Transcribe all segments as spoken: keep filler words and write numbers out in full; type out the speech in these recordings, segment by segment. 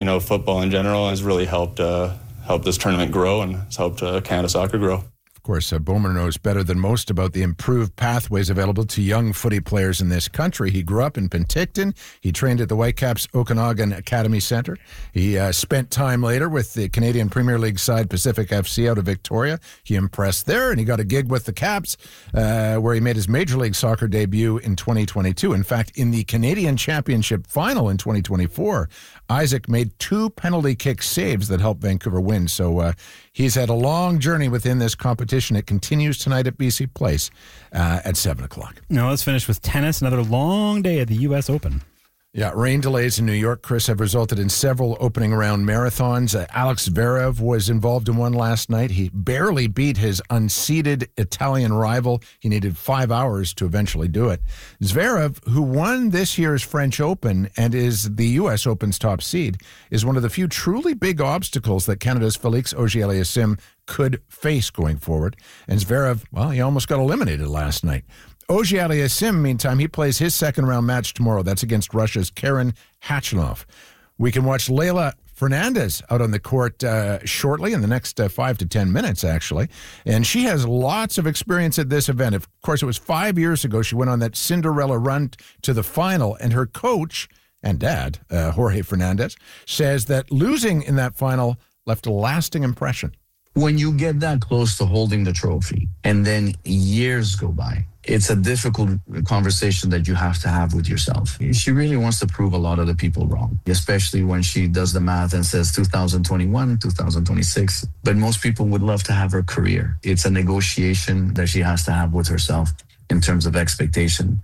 know, football in general has really helped uh, helped this tournament grow and has helped uh, Canada soccer grow. Of course, uh, Bowman knows better than most about the improved pathways available to young footy players in this country. He grew up in Penticton. He trained at the Whitecaps Okanagan Academy Centre. He uh, spent time later with the Canadian Premier League side Pacific F C out of Victoria. He impressed there, and he got a gig with the Caps, uh, where he made his Major League Soccer debut in twenty twenty-two. In fact, in the Canadian Championship final in twenty twenty-four, Isaac made two penalty kick saves that helped Vancouver win. So uh, he's had a long journey within this competition. It continues tonight at B C Place uh, at seven o'clock. Now let's finish with tennis. Another long day at the U S Open. Yeah, rain delays in New York, Chris, have resulted in several opening round marathons. Uh, Alex Zverev was involved in one last night. He barely beat his unseeded Italian rival. He needed five hours to eventually do it. Zverev, who won this year's French Open and is the U S Open's top seed, is one of the few truly big obstacles that Canada's Felix Auger-Aliassime could face going forward. And Zverev, well, he almost got eliminated last night. Auger-Aliassime, meantime, he plays his second-round match tomorrow. That's against Russia's Karen Khachanov. We can watch Leylah Fernandez out on the court uh, shortly, in the next uh, five to ten minutes, actually. And she has lots of experience at this event. Of course, it was five years ago she went on that Cinderella run to the final, and her coach and dad, uh, Jorge Fernandez, says that losing in that final left a lasting impression. When you get that close to holding the trophy and then years go by, it's a difficult conversation that you have to have with yourself. She really wants to prove a lot of the people wrong, especially when she does the math and says two thousand twenty-one, two thousand twenty-six. But most people would love to have her career. It's a negotiation that she has to have with herself in terms of expectation.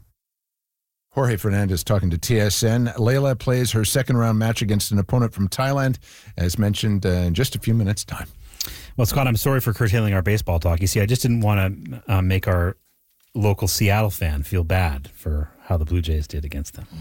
Jorge Fernandez talking to T S N. Leylah plays her second round match against an opponent from Thailand, as mentioned, uh, in just a few minutes' time. Well, Scott, I'm sorry for curtailing our baseball talk. You see, I just didn't want to uh, make our local Seattle fan feel bad for how the Blue Jays did against them.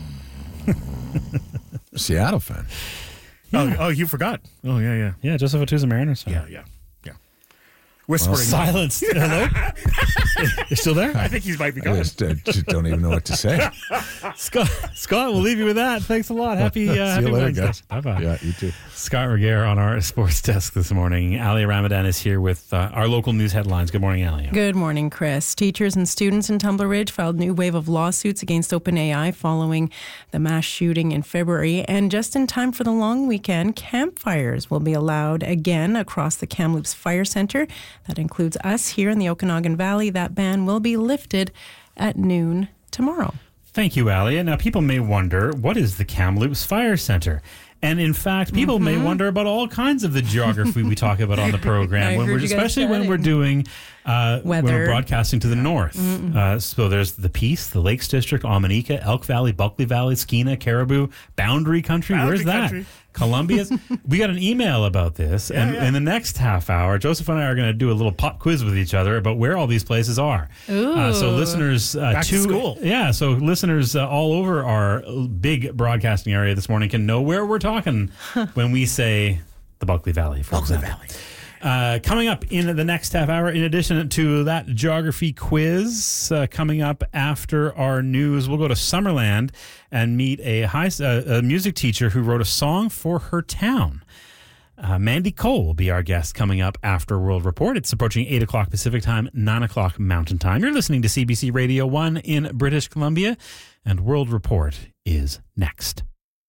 Seattle fan? Yeah. Oh, oh, you forgot. Oh, yeah, yeah. Yeah, Joseph Otuza Mariners fan. Yeah, yeah, yeah. Whispering. Well, silence. Hello? You're still there? I think he might be I gone. just, uh, just don't even know what to say. Scott, Scott, we'll leave you with that. Thanks a lot. Happy, uh, See happy you later, Wednesday. guys. Bye-bye. Yeah, you too. Scott Regehr on our sports desk this morning. Ali Ramadan is here with uh, our local news headlines. Good morning, Ali. Good morning, Chris. Teachers and students in Tumbler Ridge filed a new wave of lawsuits against OpenAI following the mass shooting in February. And just in time for the long weekend, campfires will be allowed again across the Kamloops Fire Center. That includes us here in the Okanagan Valley. That ban will be lifted at noon tomorrow. Thank you, Ali. Now, people may wonder, what is the Kamloops Fire Center? And in fact, people mm-hmm. may wonder about all kinds of the geography we talk about on the program, when we're, especially when we're doing uh, when we're broadcasting to the north. Uh, so there's the Peace, the Lakes District, Almanica, Elk Valley, Bulkley Valley, Skeena, Caribou, Boundary Country. Boundary Where's that? Country. Columbia's. We got an email about this, yeah, and yeah. in the next half hour, Joseph and I are going to do a little pop quiz with each other about where all these places are. Ooh. Uh, so listeners, uh, Back to, to school. yeah. So listeners uh, all over our big broadcasting area this morning can know where we're talking when we say the Bulkley Valley, for Bulkley example. Valley. Uh, coming up in the next half hour, in addition to that geography quiz, uh, coming up after our news, we'll go to Summerland and meet a high uh, a music teacher who wrote a song for her town. Uh, Mandy Cole will be our guest coming up after World Report. It's approaching eight o'clock Pacific Time, nine o'clock Mountain Time. You're listening to C B C Radio one in British Columbia, and World Report is next.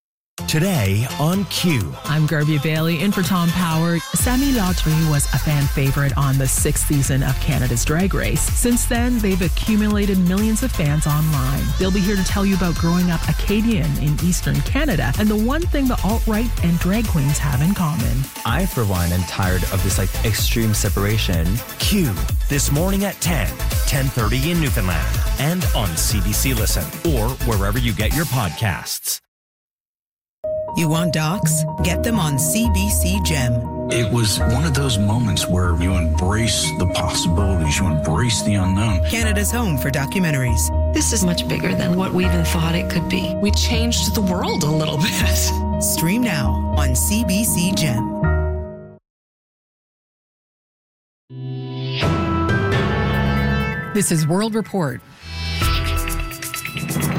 Today on Q. I'm Garby Bailey, in for Tom Power. Sami Lautry was a fan favorite on the sixth season of Canada's Drag Race. Since then, they've accumulated millions of fans online. They'll be here to tell you about growing up Acadian in Eastern Canada and the one thing the alt-right and drag queens have in common. I, for one, am tired of this like extreme separation. Q. This morning at ten, ten thirty in Newfoundland, and on C B C Listen, or wherever you get your podcasts. You want docs? Get them on C B C Gem. It was one of those moments where you embrace the possibilities, you embrace the unknown. Canada's home for documentaries. This is much bigger than what we even thought it could be. We changed the world a little bit. Stream now on C B C Gem. This is World Report. Good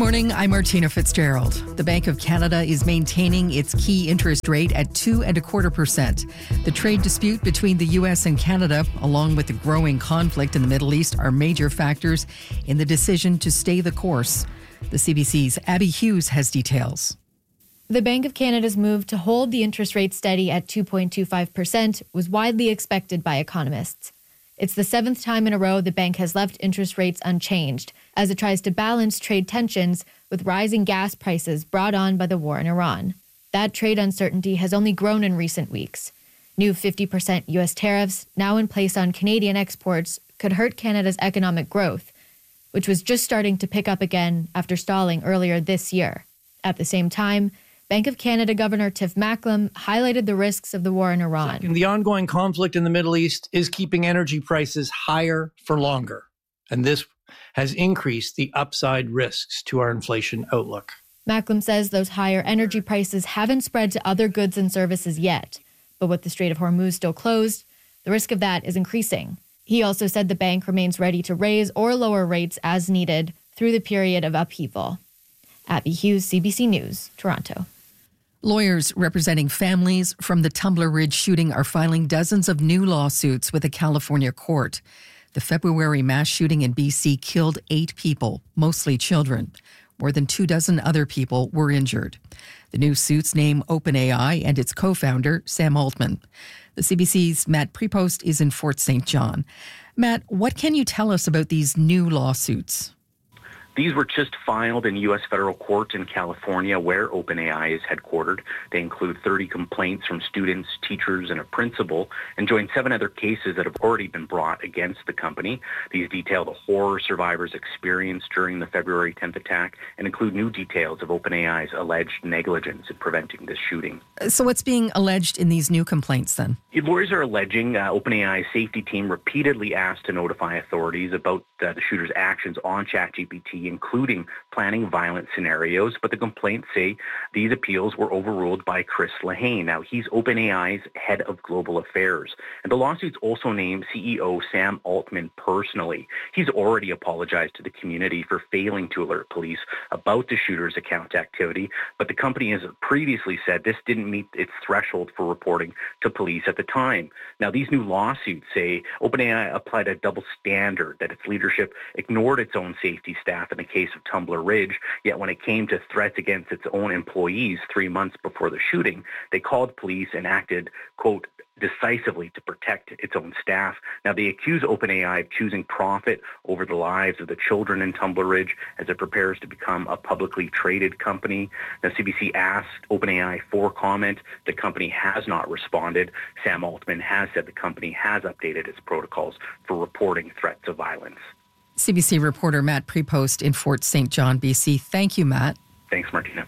morning, I'm Martina Fitzgerald. The Bank of Canada is maintaining its key interest rate at two and a quarter percent. The trade dispute between the U S and Canada, along with the growing conflict in the Middle East, are major factors in the decision to stay the course. The C B C's Abby Hughes has details. The Bank of Canada's move to hold the interest rate steady at two point two five percent was widely expected by economists. It's the seventh time in a row the bank has left interest rates unchanged as it tries to balance trade tensions with rising gas prices brought on by the war in Iran. That trade uncertainty has only grown in recent weeks. New fifty percent U S tariffs, now in place on Canadian exports, could hurt Canada's economic growth, which was just starting to pick up again after stalling earlier this year. At the same time, Bank of Canada Governor Tiff Macklem highlighted the risks of the war in Iran. Second, the ongoing conflict in the Middle East is keeping energy prices higher for longer, and this has increased the upside risks to our inflation outlook. Macklem says those higher energy prices haven't spread to other goods and services yet, but with the Strait of Hormuz still closed, the risk of that is increasing. He also said the bank remains ready to raise or lower rates as needed through the period of upheaval. Abby Hughes, C B C News, Toronto. Lawyers representing families from the Tumbler Ridge shooting are filing dozens of new lawsuits with a California court. The February mass shooting in B C killed eight people, mostly children. More than two dozen other people were injured. The new suits name OpenAI and its co-founder, Sam Altman. The C B C's Matt Prepost is in Fort Saint John. Matt, what can you tell us about these new lawsuits? These were just filed in U S federal court in California, where OpenAI is headquartered. They include thirty complaints from students, teachers, and a principal, and join seven other cases that have already been brought against the company. These detail the horror survivors experienced during the February tenth attack and include new details of OpenAI's alleged negligence in preventing this shooting. So what's being alleged in these new complaints, then? Lawyers are alleging uh, OpenAI's safety team repeatedly asked to notify authorities about uh, the shooter's actions on ChatGPT, including planning violent scenarios, but the complaints say these appeals were overruled by Chris Lehane. Now, he's OpenAI's head of global affairs. And the lawsuits also name C E O Sam Altman personally. He's already apologized to the community for failing to alert police about the shooter's account activity, but the company has previously said this didn't meet its threshold for reporting to police at the time. Now, these new lawsuits say OpenAI applied a double standard, that its leadership ignored its own safety staff in the case of Tumbler Ridge, yet when it came to threats against its own employees three months before the shooting, they called police and acted, quote, decisively to protect its own staff. Now, they accuse OpenAI of choosing profit over the lives of the children in Tumbler Ridge as it prepares to become a publicly traded company. Now, C B C asked OpenAI for comment. The company has not responded. Sam Altman has said the company has updated its protocols for reporting threats of violence. C B C reporter Matt Prepost in Fort Saint John, B C. Thank you, Matt. Thanks, Martina.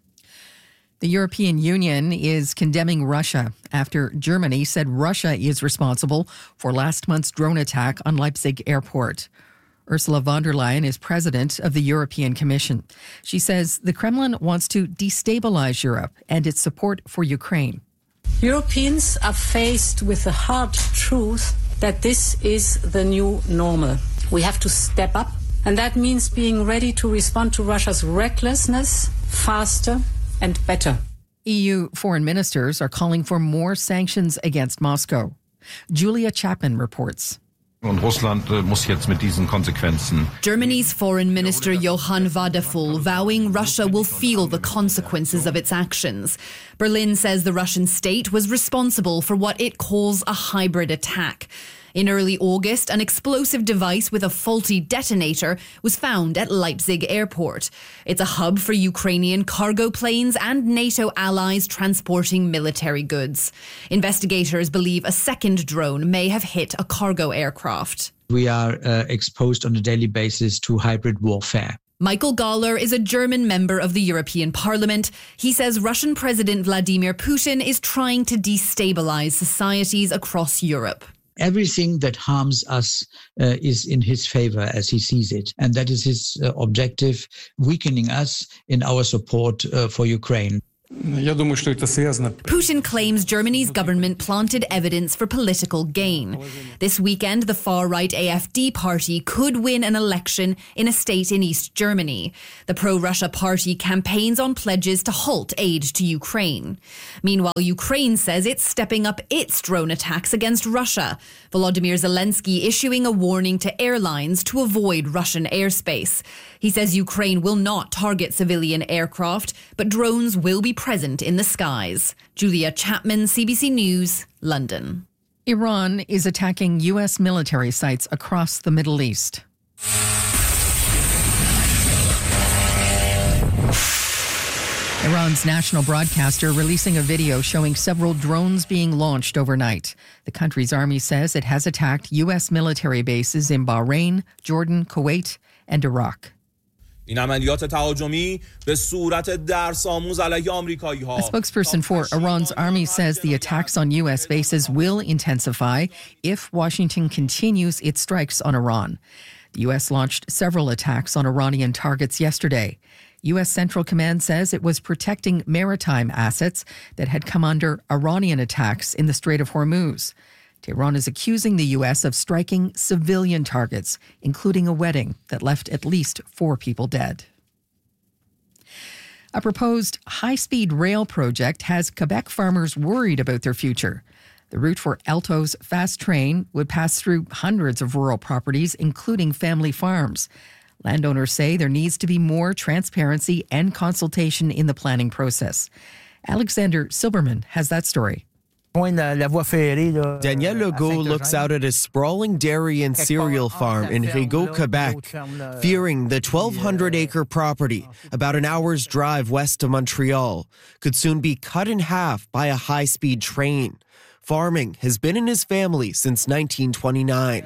The European Union is condemning Russia after Germany said Russia is responsible for last month's drone attack on Leipzig airport. Ursula von der Leyen is president of the European Commission. She says the Kremlin wants to destabilize Europe and its support for Ukraine. Europeans are faced with the hard truth that this is the new normal. We have to step up, and that means being ready to respond to Russia's recklessness faster and better. E U foreign ministers are calling for more sanctions against Moscow. Julia Chapman reports. Germany's Foreign Minister Johann Wadephul vowing Russia will feel the consequences of its actions. Berlin says the Russian state was responsible for what it calls a hybrid attack. In early August, an explosive device with a faulty detonator was found at Leipzig airport. It's a hub for Ukrainian cargo planes and NATO allies transporting military goods. Investigators believe a second drone may have hit a cargo aircraft. We are uh, exposed on a daily basis to hybrid warfare. Michael Gahler is a German member of the European Parliament. He says Russian President Vladimir Putin is trying to destabilize societies across Europe. Everything that harms us uh, is in his favor as he sees it. And that is his uh, objective, weakening us in our support uh, for Ukraine. Putin claims Germany's government planted evidence for political gain. This weekend, the far-right A F D party could win an election in a state in East Germany. The pro-Russia party campaigns on pledges to halt aid to Ukraine. Meanwhile, Ukraine says it's stepping up its drone attacks against Russia. Volodymyr Zelensky issuing a warning to airlines to avoid Russian airspace. He says Ukraine will not target civilian aircraft, but drones will be present in the skies. Julia Chapman, C B C News, London. Iran is attacking U S military sites across the Middle East. Iran's national broadcaster releasing a video showing several drones being launched overnight. The country's army says it has attacked U S military bases in Bahrain, Jordan, Kuwait, and Iraq. A spokesperson for Iran's army says the attacks on U S bases will intensify if Washington continues its strikes on Iran. The U S launched several attacks on Iranian targets yesterday. U S Central Command says it was protecting maritime assets that had come under Iranian attacks in the Strait of Hormuz. Tehran is accusing the U S of striking civilian targets, including a wedding that left at least four people dead. A proposed high-speed rail project has Quebec farmers worried about their future. The route for Alto's fast train would pass through hundreds of rural properties, including family farms. Landowners say there needs to be more transparency and consultation in the planning process. Alexander Silberman has that story. Danielle Legault looks out at a sprawling dairy and cereal farm in Rigaud, Quebec, fearing the twelve hundred acre property, about an hour's drive west of Montreal, could soon be cut in half by a high-speed train. Farming has been in his family since nineteen twenty-nine.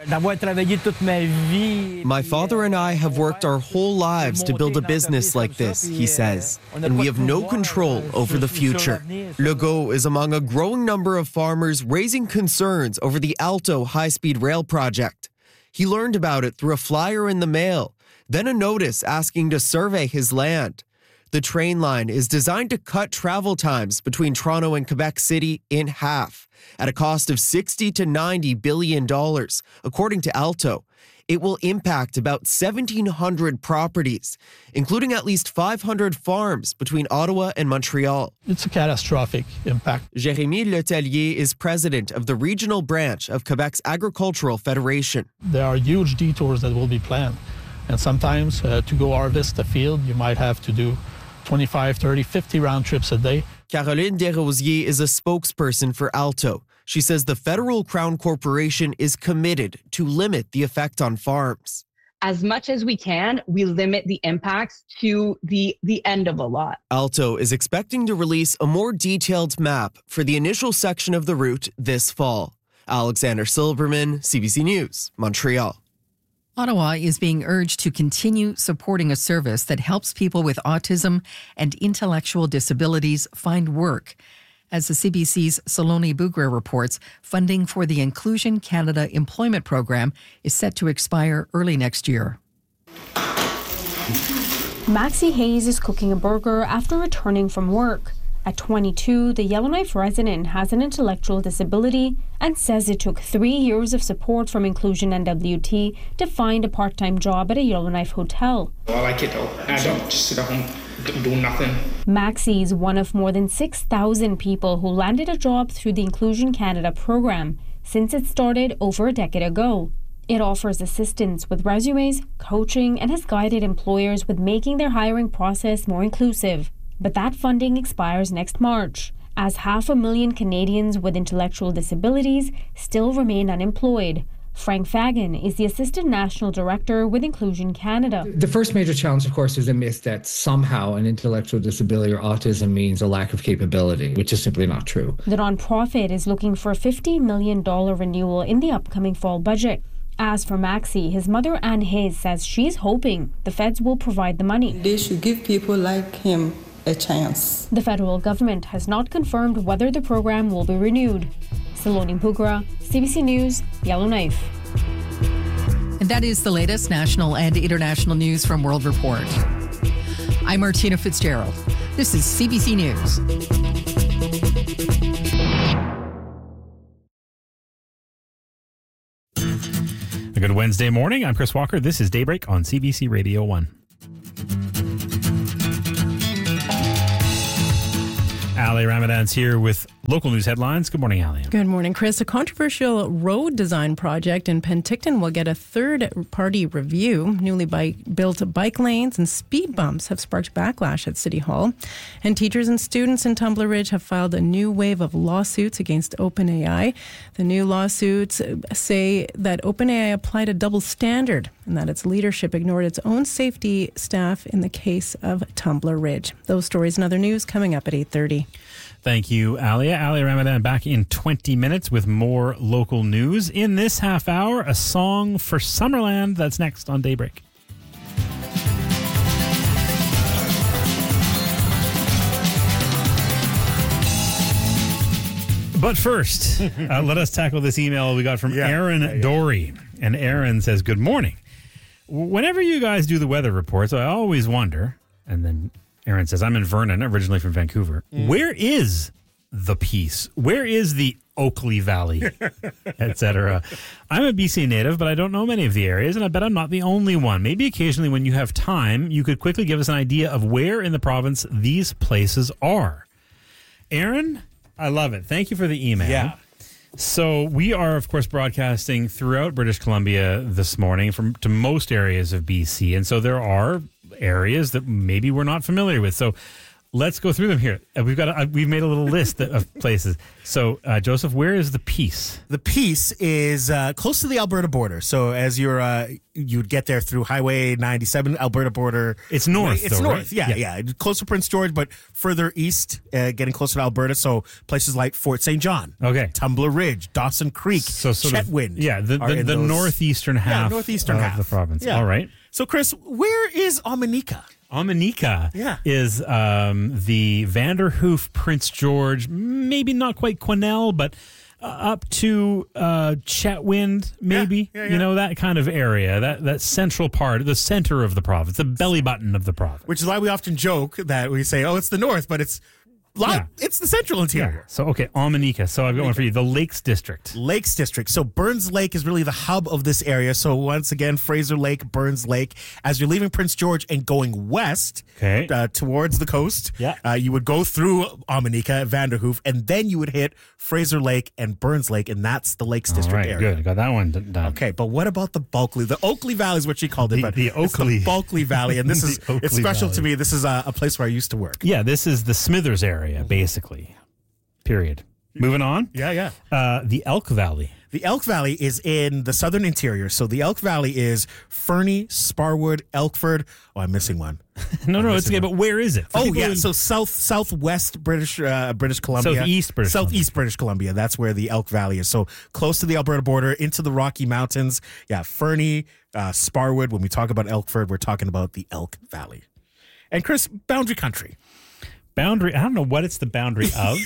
My father and I have worked our whole lives to build a business like this, he says, and we have no control over the future. Legault is among a growing number of farmers raising concerns over the Alto high-speed rail project. He learned about it through a flyer in the mail, then a notice asking to survey his land. The train line is designed to cut travel times between Toronto and Quebec City in half at a cost of sixty to ninety billion dollars, according to Alto. It will impact about seventeen hundred properties, including at least five hundred farms between Ottawa and Montreal. It's a catastrophic impact. Jérémy Letellier is president of the regional branch of Quebec's Agricultural Federation. There are huge detours that will be planned. And sometimes uh, to go harvest a field, you might have to do twenty-five, thirty, fifty round trips a day. Caroline Desrosiers is a spokesperson for Alto. She says the Federal Crown Corporation is committed to limit the effect on farms. As much as we can, we limit the impacts to the, the end of a lot. Alto is expecting to release a more detailed map for the initial section of the route this fall. Alexander Silberman, C B C News, Montreal. Ottawa is being urged to continue supporting a service that helps people with autism and intellectual disabilities find work. As the C B C's Saloni Bugra reports, funding for the Inclusion Canada Employment Program is set to expire early next year. Maxie Hayes is cooking a burger after returning from work. At twenty-two, the Yellowknife resident has an intellectual disability and says it took three years of support from Inclusion N W T to find a part-time job at a Yellowknife hotel. I like it though. I don't just sit at home, do nothing. Maxie is one of more than six thousand people who landed a job through the Inclusion Canada program since it started over a decade ago. It offers assistance with resumes, coaching, and has guided employers with making their hiring process more inclusive. But that funding expires next March, as half a million Canadians with intellectual disabilities still remain unemployed. Frank Fagan is the Assistant National Director with Inclusion Canada. The first major challenge, of course, is the myth that somehow an intellectual disability or autism means a lack of capability, which is simply not true. The nonprofit is looking for a fifty million dollars renewal in the upcoming fall budget. As for Maxie, his mother Anne Hayes says she's hoping the feds will provide the money. They should give people like him a chance. The federal government has not confirmed whether the program will be renewed. Saloni Bugra, C B C News, Yellowknife. And that is the latest national and international news from World Report. I'm Martina Fitzgerald. This is C B C News. A good Wednesday morning. I'm Chris Walker. This is Daybreak on C B C Radio one. Ali Ramadan's here with local news headlines. Good morning, Ali. Good morning, Chris. A controversial road design project in Penticton will get a third-party review. Newly bike, built bike lanes and speed bumps have sparked backlash at City Hall. And teachers and students in Tumbler Ridge have filed a new wave of lawsuits against OpenAI. The new lawsuits say that OpenAI applied a double standard and that its leadership ignored its own safety staff in the case of Tumbler Ridge. Those stories and other news coming up at eight thirty. Thank you, Alia. Ali Ramadan back in twenty minutes with more local news. In this half hour, a song for Summerland. That's next on Daybreak. But first, uh, let us tackle this email we got from Yeah. Aaron Yeah, yeah. Dory. And Aaron says, good morning. Whenever you guys do the weather reports, I always wonder, and then Aaron says, I'm in Vernon, originally from Vancouver. Mm. Where is the Peace? Where is the Oakley Valley, et cetera? I'm a B C native, but I don't know many of the areas, and I bet I'm not the only one. Maybe occasionally when you have time, you could quickly give us an idea of where in the province these places are. Aaron, I love it. Thank you for the email. Yeah. So we are, of course, broadcasting throughout British Columbia this morning from to most areas of B C, and so there are areas that maybe we're not familiar with. So let's go through them here. Uh, We've got a, we've made a little list of places. So uh, Joseph, where is the Peace? The Peace is uh, close to the Alberta border. So as you're, uh, you'd get there through Highway ninety-seven, Alberta border. It's north, It's though, north, right? yeah, Yeah. yeah, Close to Prince George, but further east, uh, getting closer to Alberta. So places like Fort Saint John, Okay. Tumbler Ridge, Dawson Creek, So sort of- Chetwynd. yeah, the, are the, in the those- northeastern half yeah, northeastern of half the province. Yeah. All right. So Chris, where is Ominika? Ominika Yeah. is um, the Vanderhoof, Prince George, maybe not quite Quesnel, but uh, up to uh, Chetwynd, maybe. Yeah, yeah, You yeah. know, that kind of area, that, that central part, the center of the province, the belly button of the province. Which is why we often joke that we say, oh, it's the north, but it's lot, Yeah. it's the central interior. So, okay, Ominika. So I've got one for you. The Lakes District. Lakes District. So Burns Lake is really the hub of this area. So once again, Fraser Lake, Burns Lake. As you're leaving Prince George and going west Okay. uh, towards the coast, Yeah. uh, you would go through Ominika, Vanderhoof, and then you would hit Fraser Lake and Burns Lake, and that's the Lakes All District right, area. good. Got that one d- done. Okay, but what about the Bulkley? The Oakley Valley is what she called it, The- but the it's Oakley. the Bulkley Valley, and this The is Oakley it's special Valley. to me. This is a, a place where I used to work. Yeah, this is the Smithers area, basically. Period. Moving on. Yeah, yeah. Uh, the Elk Valley. The Elk Valley is in the southern interior. So the Elk Valley is Fernie, Sparwood, Elkford. Oh, I'm missing one. No, I'm no, it's missing okay. one. But where is it? For Oh people yeah, in- so south southwest British uh, British Columbia, Southeast British southeast British Columbia. That's where the Elk Valley is. So close to the Alberta border, into the Rocky Mountains. Yeah, Fernie, uh, Sparwood. When we talk about Elkford, we're talking about the Elk Valley. And Chris, boundary country. Boundary. I don't know what it's the boundary of.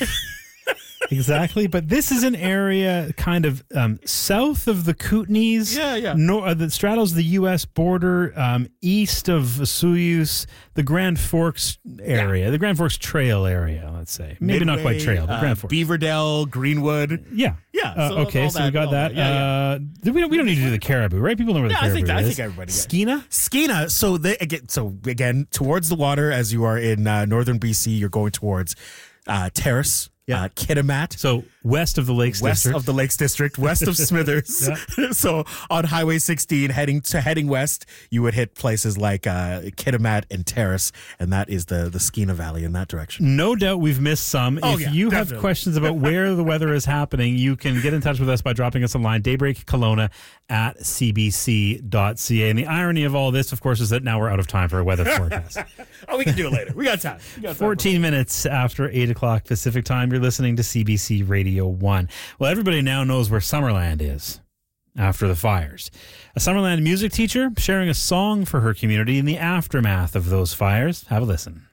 Exactly, but this is an area kind of um, south of the Kootenays. Yeah, yeah. Nor- uh, that straddles the U S border, um, east of Vesuvius, the Grand Forks area, the Grand Forks Trail area, let's say. Maybe not quite Midway, trail, but uh, Grand Forks. Beaverdale, Greenwood. Yeah. Yeah. Uh, so okay, all so we that- got all that. Yeah, yeah. Uh, we, don't, we don't need to do the Caribou, right? People know where the Yeah, I Caribou think I is. think everybody gets Skeena? Skeena. So they again. So again, towards the water, as you are in uh, northern B C, you're going towards uh, Terrace, uh, Kitimat. So west of the Lakes west District. of the Lakes District, west of Smithers. So on Highway sixteen, heading to heading west, you would hit places like uh, Kitimat and Terrace, and that is the the Skeena Valley in that direction. No doubt we've missed some. Oh, if yeah, you have definitely. questions about where the weather is happening, you can get in touch with us by dropping us a line, Daybreak Kelowna at c b c dot c a. And the irony of all this, of course, is that now we're out of time for a weather forecast. Oh, we can do it later. We got time. We got time. fourteen minutes after eight o'clock Pacific time, you're listening to C B C Radio one. Well, everybody now knows where Summerland is after the fires. A Summerland music teacher sharing a song for her community in the aftermath of those fires. Have a listen.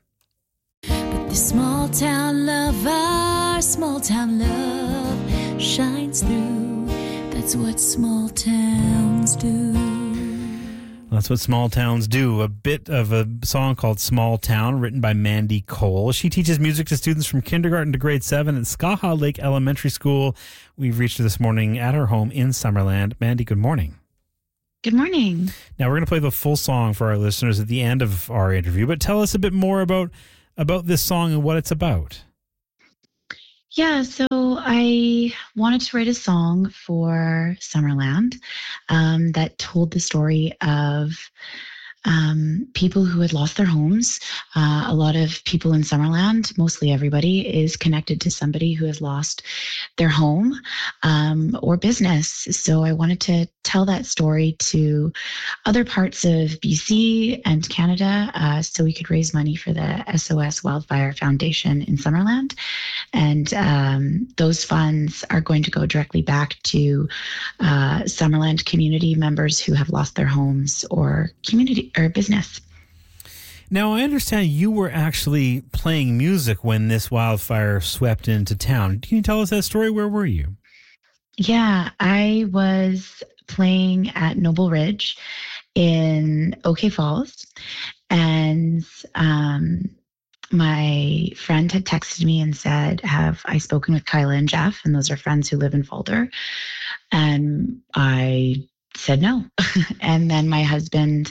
The small town love, our small town love shines through. That's what small towns do. Well, That's what small towns do. A bit of a song called Small Town, written by Mandy Cole. She teaches music to students from kindergarten to grade seven at Skaha Lake Elementary School. We've reached her this morning at her home in Summerland. Mandy, good morning. Good morning. Now, we're going to play the full song for our listeners at the end of our interview, but tell us a bit more about, about this song and what it's about. Yeah, so I wanted to write a song for Summerland um, that told the story of um, people who had lost their homes. Uh, a lot of people in Summerland, mostly everybody, is connected to somebody who has lost their home um, or business. So I wanted to tell that story to other parts of B C and Canada uh, so we could raise money for the S O S Wildfire Foundation in Summerland. And um, those funds are going to go directly back to uh, Summerland community members who have lost their homes or community or business. Now, I understand you were actually playing music when this wildfire swept into town. Can you tell us that story? Where were you? Yeah, I was playing at Noble Ridge in OK Falls, and um, my friend had texted me and said, have I spoken with Kyla and Jeff? And those are friends who live in Falder. And I said no. And then my husband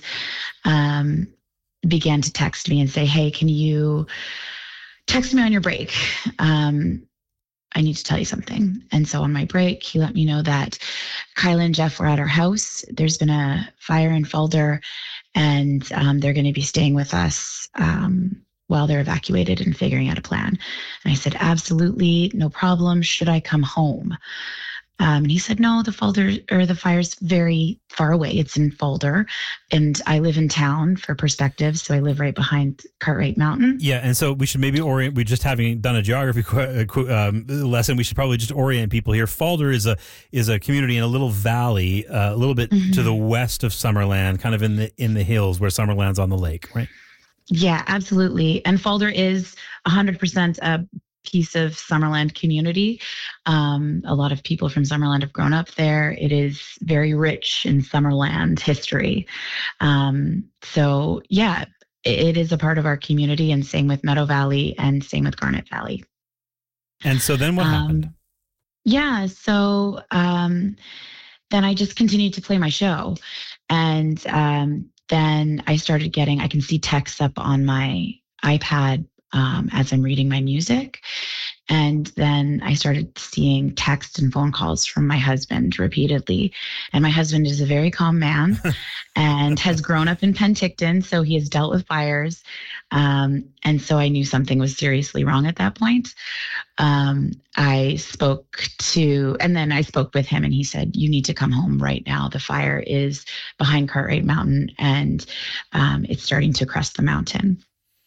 um, began to text me and say, hey, can you text me on your break? Um, I need to tell you something. And so on my break, he let me know that Kyla and Jeff were at our house. There's been a fire in Falder, and um, they're going to be staying with us um, while they're evacuated and figuring out a plan. And I said, absolutely, no problem. Should I come home? Um, and he said, no, the Falder or the fire's very far away. It's in Falder, and I live in town for perspective. So I live right behind Cartwright Mountain. Yeah. And so we should maybe orient, we just having done a geography qu- um, lesson, we should probably just orient people here. Falder is a, is a community in a little valley, uh, a little bit mm-hmm. to the west of Summerland, kind of in the, in the hills where Summerland's on the lake, right? Yeah, absolutely. And Falder is one hundred percent a piece of Summerland community. Um, a lot of people from Summerland have grown up there. It is very rich in Summerland history. Um, so yeah, it, it is a part of our community, and same with Meadow Valley and same with Garnet Valley. And so then what um, happened? Yeah, so um, then I just continued to play my show. And um, then I started getting, I can see texts up on my iPad Um, as I'm reading my music. And then I started seeing texts and phone calls from my husband repeatedly. And my husband is a very calm man and has grown up in Penticton, so he has dealt with fires. Um, and so I knew something was seriously wrong at that point. Um, I spoke to, and then I spoke with him, and he said, you need to come home right now. The fire is behind Cartwright Mountain, and um, it's starting to crest the mountain.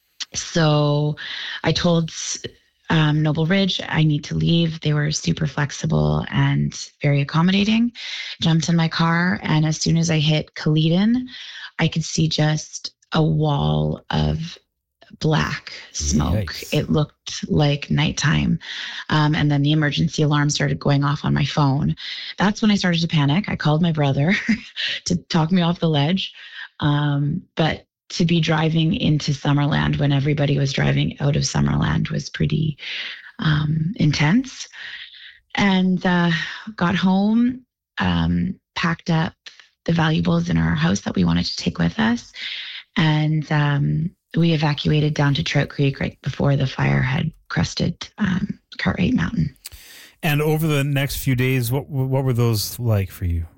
So I told um, Noble Ridge I need to leave. They were super flexible and very accommodating. Jumped in my car, and as soon as I hit Caledon, I could see just a wall of black smoke. Yikes. It looked like nighttime. Um, and then the emergency alarm started going off on my phone. That's when I started to panic. I called my brother to talk me off the ledge. Um, but to be driving into Summerland when everybody was driving out of Summerland was pretty um, intense. And uh, got home, um, packed up the valuables in our house that we wanted to take with us. And um, we evacuated down to Trout Creek right before the fire had crested um, Cartwright Mountain. And over the next few days, what what were those like for you?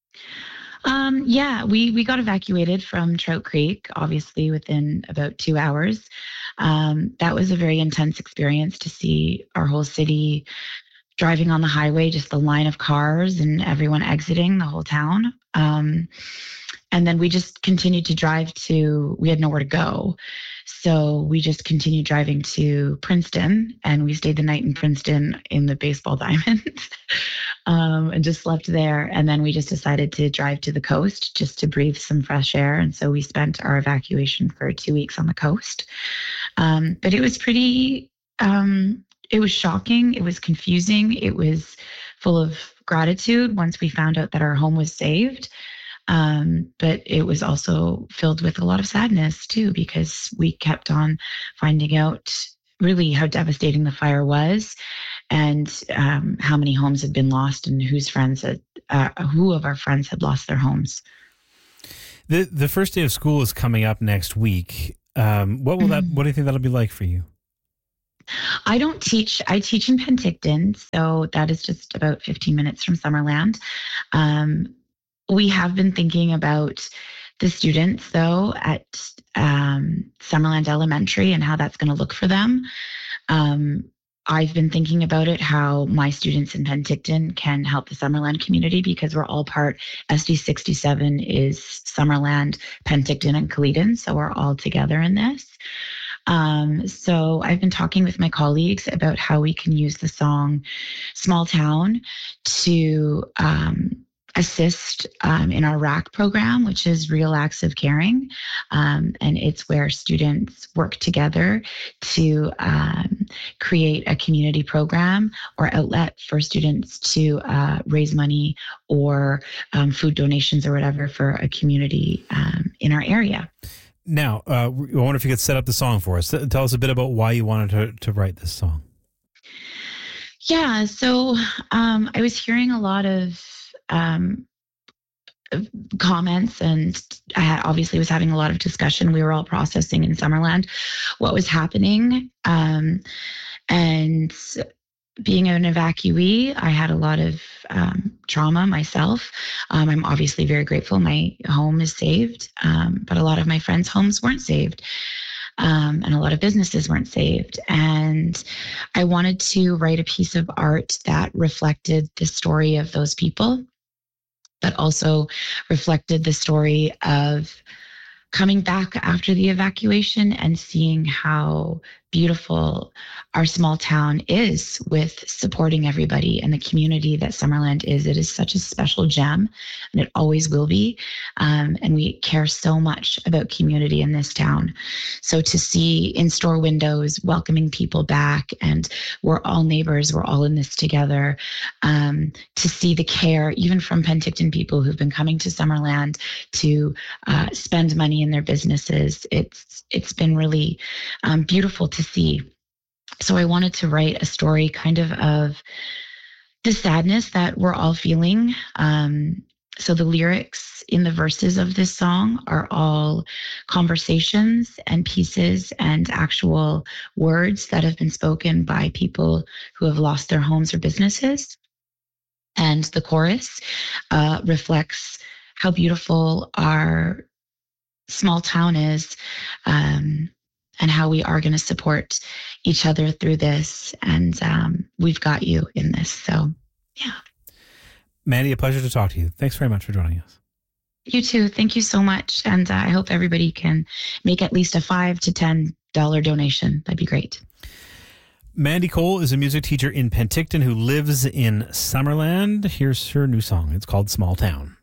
Um, yeah, we, we got evacuated from Trout Creek, obviously within about two hours. Um, that was a very intense experience to see our whole city driving on the highway, just the line of cars and everyone exiting the whole town. Um, and then we just continued to drive to, we had nowhere to go. So we just continued driving to Princeton, and we stayed the night in Princeton in the Baseball Diamond um, and just slept there. And then we just decided to drive to the coast just to breathe some fresh air. And so we spent our evacuation for two weeks on the coast. Um, but it was pretty, um, it was shocking. It was confusing. It was full of gratitude once we found out that our home was saved. Um, but it was also filled with a lot of sadness too, because we kept on finding out really how devastating the fire was, and um, how many homes had been lost, and whose friends had, uh, who of our friends had lost their homes. The the first day of school is coming up next week. Um, what will that? What do you think that'll be like for you? I don't teach. I teach in Penticton, so that is just about fifteen minutes from Summerland. Um, we have been thinking about the students, though, at um, Summerland Elementary and how that's going to look for them. Um, I've been thinking about it, how my students in Penticton can help the Summerland community, because we're all part, S D sixty-seven is Summerland, Penticton, and Caledon, so we're all together in this. Um, so I've been talking with my colleagues about how we can use the song Small Town to um, assist um, in our R A C program, which is Real Acts of Caring. Um, and it's where students work together to um, create a community program or outlet for students to uh, raise money or um, food donations or whatever for a community um, in our area. Now, uh, I wonder if you could set up the song for us. Tell us a bit about why you wanted to, to write this song. Yeah, so um, I was hearing a lot of um, comments, and I obviously was having a lot of discussion. We were all processing in Summerland what was happening. Um, and being an evacuee, I had a lot of um, trauma myself. Um, I'm obviously very grateful my home is saved, um, but a lot of my friends' homes weren't saved. Um, and a lot of businesses weren't saved. And I wanted to write a piece of art that reflected the story of those people, but also reflected the story of coming back after the evacuation and seeing how beautiful our small town is with supporting everybody and the community that Summerland is. It is such a special gem, and it always will be. Um, and we care so much about community in this town. So to see in-store windows welcoming people back, and we're all neighbors, we're all in this together. Um, to see the care, even from Penticton people who've been coming to Summerland to uh, spend money in their businesses, it's it's been really um, beautiful to see. So I wanted to write a story kind of of the sadness that we're all feeling. Um, so the lyrics in the verses of this song are all conversations and pieces and actual words that have been spoken by people who have lost their homes or businesses. And the chorus uh, reflects how beautiful our small town is, um, and how we are going to support each other through this. And um, we've got you in this. So, yeah. Mandy, a pleasure to talk to you. Thanks very much for joining us. You too. Thank you so much. And uh, I hope everybody can make at least a five to ten dollar donation. That'd be great. Mandy Cole is a music teacher in Penticton who lives in Summerland. Here's her new song. It's called Small Town.